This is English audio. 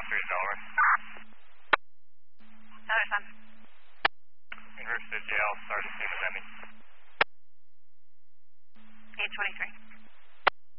3 to Delaware. Another time. University of Yale, started soon as Emmy. 823.